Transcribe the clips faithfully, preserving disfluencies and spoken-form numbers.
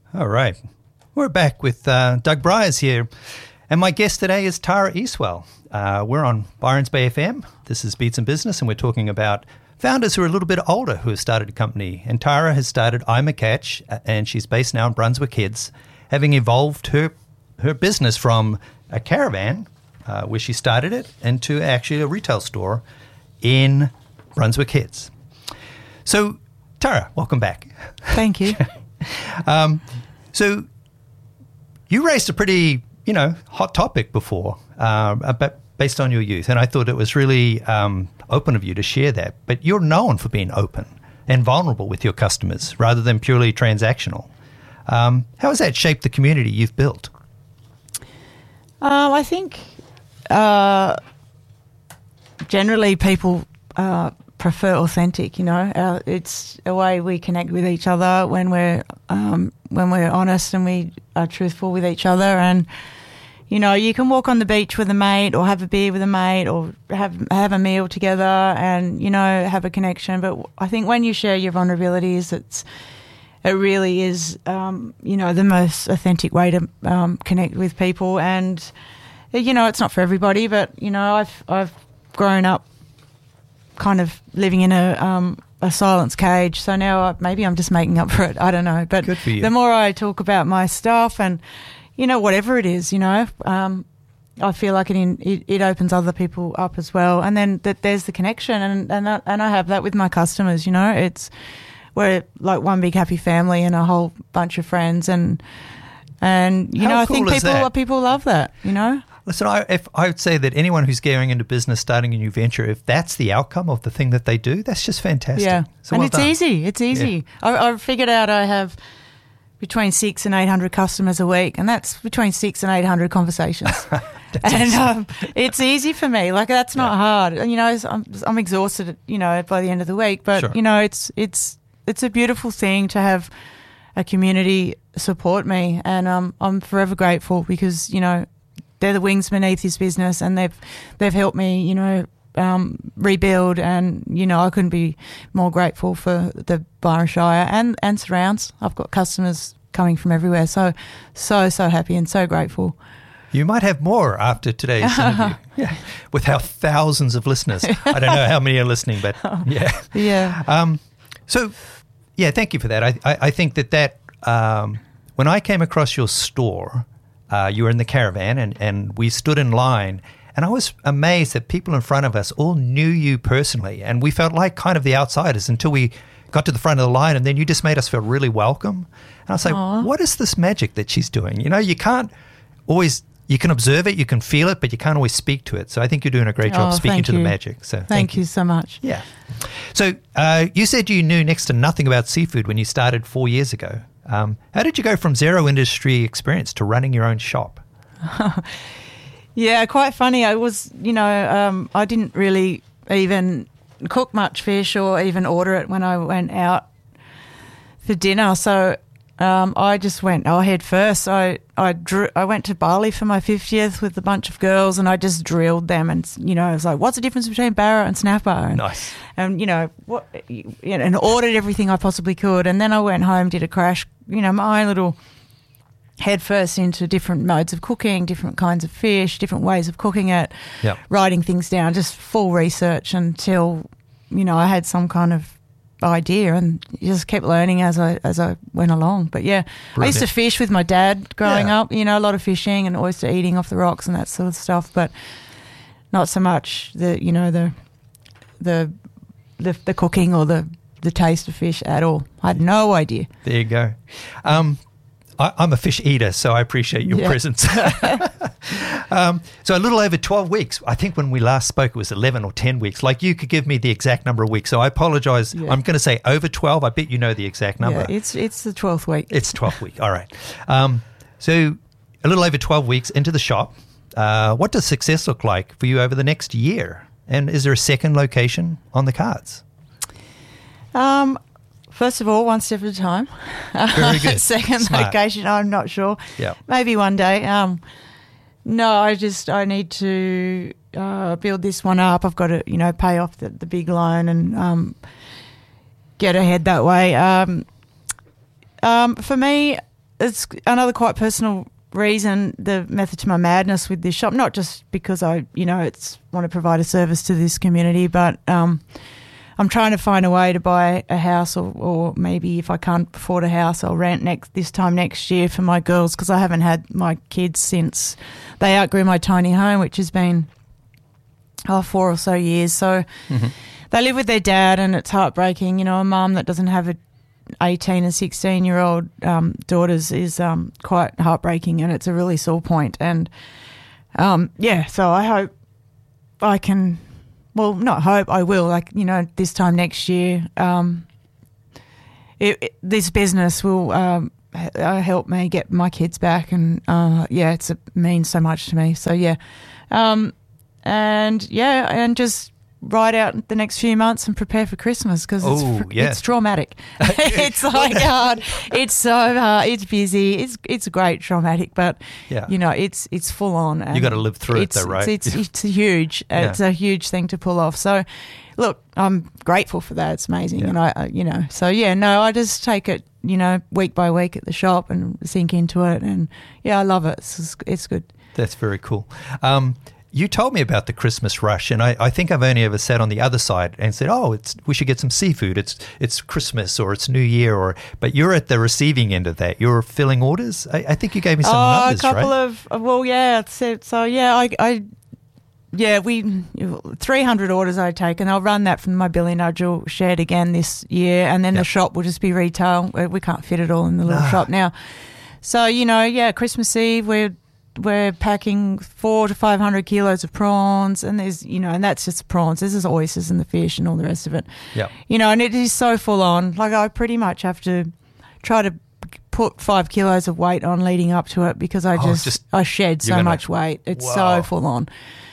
All right. We're back with uh, Doug Bryars here. And my guest today is Tara Eastwell. Uh, we're on Byron's Bay F M. This is Beats and Business, and we're talking about founders who are a little bit older who have started a company. And Tara has started I'm a Catch, and she's based now in Brunswick Heads, having evolved her her business from a caravan, uh, where she started it, into actually a retail store in Brunswick Heads. So, Tara, welcome back. Thank you. um, so, you raised a pretty, you know, hot topic before, uh, about, based on your youth, and I thought it was really um, open of you to share that. But you're known for being open and vulnerable with your customers rather than purely transactional. Um, how has that shaped the community you've built? Um, I think uh, generally people uh, prefer authentic. You know, uh, it's a way we connect with each other when we're um, when we're honest and we are truthful with each other. And you know, you can walk on the beach with a mate, or have a beer with a mate, or have have a meal together, and you know, have a connection. But I think when you share your vulnerabilities, it's it really is, um, you know, the most authentic way to um, connect with people. And, you know, it's not for everybody, but, you know, I've I've grown up kind of living in a um, a silence cage. So now I, maybe I'm just making up for it. I don't know. But Good for you. The more I talk about my stuff and, you know, whatever it is, you know, um, I feel like it, in, it it opens other people up as well. And then that there's the connection. And, and, I, and I have that with my customers, you know, it's... We're like one big happy family and a whole bunch of friends, and and you How know I cool think is people that? people love that. You know, Listen, I, if I would say that anyone who's going into business, starting a new venture, if that's the outcome of the thing that they do, that's just fantastic. yeah, So and well it's done. easy. It's easy. I, I figured out I have between six and eight hundred customers a week, and that's between six and eight hundred conversations. And um, it's easy for me. Like that's not Yeah. hard. You know, I'm I'm exhausted. You know, by the end of the week, but Sure. you know, it's it's. It's a beautiful thing to have a community support me, and um, I'm forever grateful because you know they're the wings beneath this business, and they've they've helped me, you know, um, rebuild, and you know I couldn't be more grateful for the Byron Shire and and surrounds. I've got customers coming from everywhere, so so so happy and so grateful. You might have more after today's interview. Yeah, with our thousands of listeners. I don't know how many are listening, but yeah, Yeah. Um, so, yeah, thank you for that. I, I, I think that that um, when I came across your store, uh, you were in the caravan and, and we stood in line, and I was amazed that people in front of us all knew you personally, and we felt like kind of the outsiders until we got to the front of the line, and then you just made us feel really welcome. And I was like, Aww. what is this magic that she's doing? You know, you can't always... You can observe it, you can feel it, but you can't always speak to it. So I think you're doing a great job Oh, speaking thank to the you. magic. So thank, Thank you so much. Yeah. So uh, you said you knew next to nothing about seafood when you started four years ago. Um, how did you go from zero industry experience to running your own shop? Yeah, quite funny. I was, you know, um, I didn't really even cook much fish or even order it when I went out for dinner. So um, I just went oh, head first. I I, drew, I went to Bali for my fiftieth with a bunch of girls, and I just drilled them. And you know, I was like, "What's the difference between barra and snapper?" And, Nice. And you know what? You know, and ordered everything I possibly could. And then I went home, did a crash. You know, my own little head first into different modes of cooking, different kinds of fish, different ways of cooking it, Yep. writing things down, just full research until, you know, I had some kind of idea, and you just kept learning as I as I went along. But yeah, I used to Brilliant. fish with my dad growing Yeah. up, you know, a lot of fishing and oyster eating off the rocks and that sort of stuff, but not so much the, you know, the the the, the cooking or the, the taste of fish at all. I had no idea. There you go. Um, I, I'm a fish eater, so I appreciate your Yeah. presence. um, so a little over twelve weeks. I think when we last spoke, it was eleven or ten weeks. Like you could give me the exact number of weeks. So I apologize. Yeah. I'm going to say over twelve. I bet you know the exact number. Yeah, it's it's the twelfth week. It's twelfth week. All right. Um, so a little over twelve weeks into the shop. Uh, what does success look like for you over the next year? And is there a second location on the cards? Um, first of all, one step at a time. Very good. Second Smart. location, I'm not sure. Yeah. Maybe one day. Um, no, I just I need to uh, build this one up. I've got to, you know, pay off the, the big loan and um, get ahead that way. Um, um, for me, it's another quite personal reason, the method to my madness with this shop, not just because I, you know, it's want to provide a service to this community, but um, I'm trying to find a way to buy a house, or, or maybe if I can't afford a house, I'll rent next this time next year for my girls, because I haven't had my kids since they outgrew my tiny home, which has been oh, four or so years. So mm-hmm. they live with their dad, and it's heartbreaking. You know, a mum that doesn't have a eighteen and sixteen year old um, daughters is um, quite heartbreaking, and it's a really sore point. And um, yeah, so I hope I can, well, not hope, I will, like, you know, this time next year, um, it, it, this business will um, help me get my kids back. And uh, yeah, it's, it means so much to me. So yeah. Um, and yeah, and just ride out the next few months and prepare for Christmas, because it's, Ooh, yeah. it's traumatic. It's like hard. It's so hard. It's busy. It's it's great traumatic, but yeah. you know, it's it's full on. You got to live through it, though, right? It's it's, it's huge. Yeah. It's a huge thing to pull off. So, look, I'm grateful for that. It's amazing, yeah. and I, you know, so yeah, no, I just take it, you know, week by week at the shop and sink into it, and yeah, I love it. It's it's good. That's very cool. Um, You told me about the Christmas rush, and I, I think I've only ever sat on the other side and said, "Oh, it's we should get some seafood. It's it's Christmas or it's New Year." Or but you're at the receiving end of that. You're filling orders. I, I think you gave me some oh, numbers, a couple right? of well, yeah. So, so yeah, I, I yeah we three hundred orders I take, and I'll run that from my Billy Nudgel shed again this year, and then yep. the shop will just be retail. We can't fit it all in the little no. shop now. So you know, yeah, Christmas Eve we're. We're packing four to five hundred kilos of prawns, and there's, you know, and that's just prawns. This is oysters and the fish and all the rest of it. Yeah. You know, and it is so full on. Like, I pretty much have to try to put five kilos of weight on leading up to it, because I just, oh, just I shed so gonna, much weight. It's wow. so full on.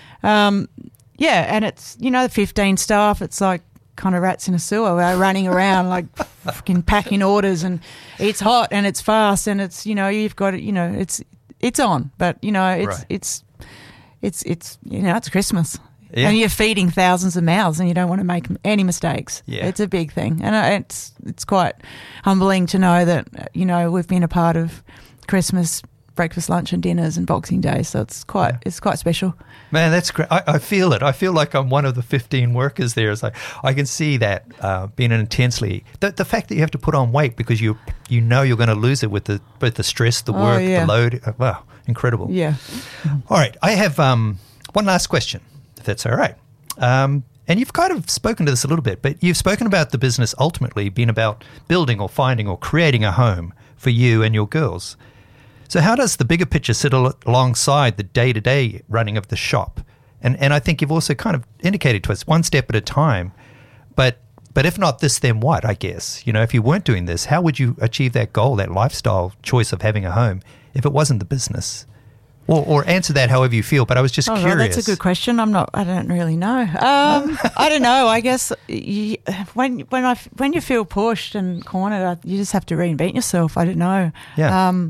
Um, yeah, and it's, you know, fifteen staff. It's like kind of rats in a sewer. We're running around like fucking packing orders, and it's hot and it's fast, and it's, you know, you've got it, you know, it's. It's on, but you know, it's right. it's it's it's you know, it's Christmas, yeah. and you're feeding thousands of mouths, and you don't want to make any mistakes. Yeah. It's a big thing, and it's it's quite humbling to know that, you know, we've been a part of Christmas breakfast, lunch, and dinners, and Boxing Day, so it's quite yeah. it's quite special. Man, that's great. I, I feel it. I feel like I'm one of the fifteen workers there. It's like I can see that uh, being an intensely the, the fact that you have to put on weight because you you know you're going to lose it with the with the stress, the work, oh, yeah. the load. Uh, wow, incredible. Yeah. All right, I have um, one last question, if that's all right. Um, and you've kind of spoken to this a little bit, but you've spoken about the business ultimately being about building or finding or creating a home for you and your girls. So how does the bigger picture sit al- alongside the day-to-day running of the shop? And and I think you've also kind of indicated to us one step at a time, but but if not this, then what, I guess? You know, if you weren't doing this, how would you achieve that goal, that lifestyle choice of having a home, if it wasn't the business? Or, or answer that however you feel, but I was just oh, curious. Well, that's a good question. I'm not, I don't really know. Um, I don't know. I guess you, when when I, when you feel pushed and cornered, you just have to reinvent yourself. I don't know. Yeah. Um,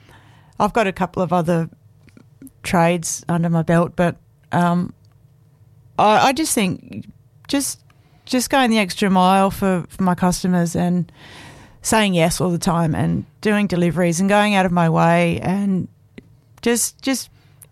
I've got a couple of other trades under my belt, but um, I, I just think just just going the extra mile for, for my customers and saying yes all the time and doing deliveries and going out of my way and just just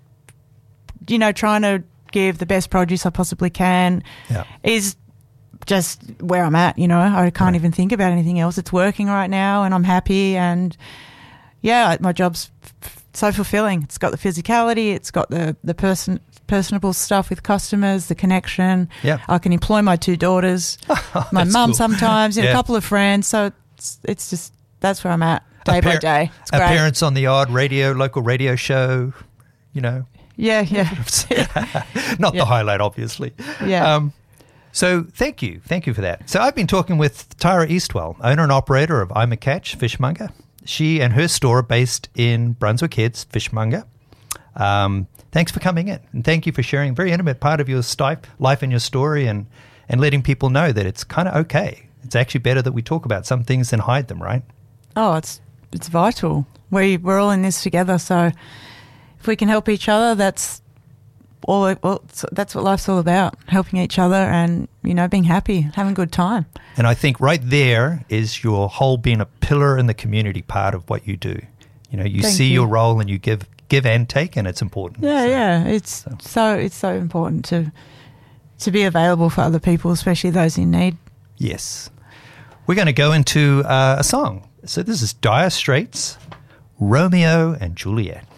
you know trying to give the best produce I possibly can yeah. is just where I'm at. You know, I can't right. even think about anything else. It's working right now, and I'm happy and. Yeah, my job's f- so fulfilling. It's got the physicality, it's got the the person personable stuff with customers, the connection. Yeah, I can employ my two daughters, my mum cool. sometimes, and yeah. a couple of friends. So it's it's just that's where I'm at day par- by day. It's great. Appearance on the odd radio, local radio show. You know. Yeah, yeah. Not yeah. the highlight, obviously. Yeah. Um, so thank you, thank you for that. So I've been talking with Tyra Eastwell, owner and operator of I'm a Catch Fishmonger. She and her store are based in Brunswick Heads, Fishmonger. Um, thanks for coming in, and thank you for sharing a very intimate part of your sti- life and your story, and, and letting people know that it's kind of okay. It's actually better that we talk about some things than hide them, right? Oh, it's it's vital. We we're all in this together, so if we can help each other, that's all. Well, that's what life's all about: helping each other and, you know, being happy, having a good time. And I think right there is your whole being a pillar in the community part of what you do. You know, you Thank see you. your role and you give give and take, and it's important. Yeah, So, yeah. It's so. so it's so important to to be available for other people, especially those in need. Yes. We're going to go into uh, a song. So this is Dire Straits, Romeo and Juliet.